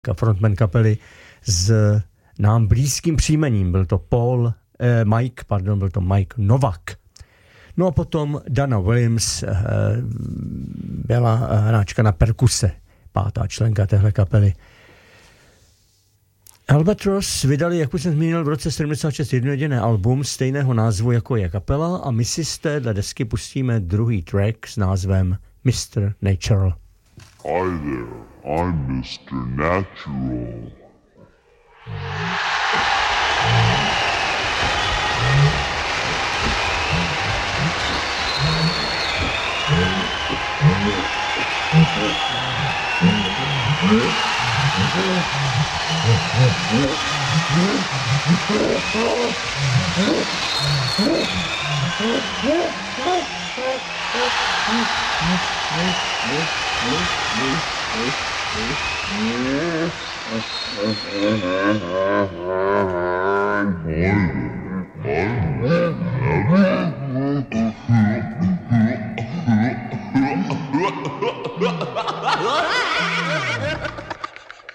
frontman kapely s nám blízkým příjmením. Byl to Mike Novak. No a potom Dana Williams byla hráčka na perkuse, 5. členka téhle kapely. Albatross vydali, jak už jsem zmínil, v roce 76 jednojediné album stejného názvu, jako je kapela, a my si z téhle desky pustíme druhý track s názvem Mr. Natural. Hi there, I'm Mr. Natural.